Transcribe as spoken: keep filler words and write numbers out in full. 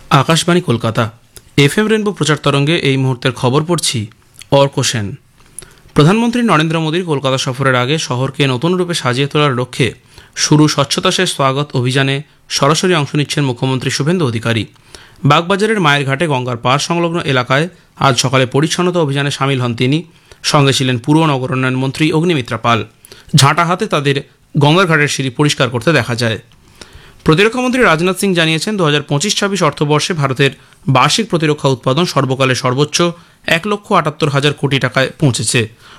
Akashvani Kolkata F M rainbow প্রচার তরঙ্গে এই মুহূর্তের খবর পড়ছি অর্ক সেন। প্রধানমন্ত্রী নরেন্দ্র মোদীর কলকাতা সফরের আগে শহরকে নতুন রূপে সাজিয়ে তোলার লক্ষ্যে শুরু স্বচ্ছতা সে স্বাগত অভিযানে সরাসরি অংশ নিচ্ছেন মুখ্যমন্ত্রী শুভেন্দু অধিকারী। বাগবাজারের মায়ের ঘাটে গঙ্গার পাড় সংলগ্ন এলাকায় আজ সকালে পরিচ্ছন্নতা অভিযানে সামিল হন তিনি। সঙ্গে ছিলেন পুর ও নগর উন্নয়ন মন্ত্রী অগ্নিমিত্রা পাল। ঝাঁটা হাতে তাদের গঙ্গার ঘাটের সিঁড়ি পরিষ্কার করতে দেখা যায়। প্রতিরক্ষামন্ত্রী রাজনাথ সিং জানিয়েছেন, দু হাজার পঁচিশ ছাব্বিশ অর্থবর্ষে ভারতের বার্ষিক প্রতিরক্ষা উৎপাদন সর্বকালের সর্বোচ্চ এক লক্ষ আটাত্তর হাজার কোটি টাকায় পৌঁছেছে।